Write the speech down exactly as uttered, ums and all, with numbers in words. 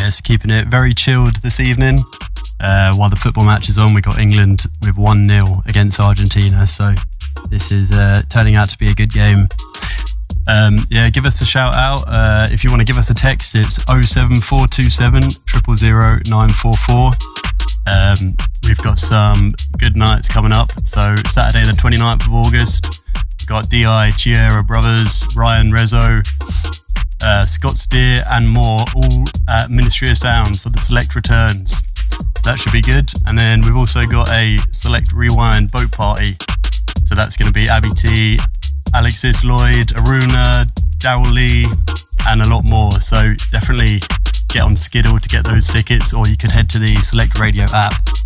Yes, keeping it very chilled this evening. Uh, while the football match is on, we got England with one nil against Argentina. So this is uh, turning out to be a good game. Um, yeah, give us a shout out. Uh, if you want to give us a text, it's oh seven four two seven, zero zero zero, nine four four. Um, we've got some good nights coming up. So Saturday the twenty-ninth of August, we've got D I, Chiera Brothers, Ryan Rezo, uh, Scott Steer and more, all at Ministry of Sounds for the Select Returns. So that should be good. And then we've also got a Select Rewind boat party. So that's going to be Abby T, Alexis Lloyd, Aruna, Daryl Lee, and a lot more. So definitely get on Skiddle to get those tickets, or you could head to the Select Radio app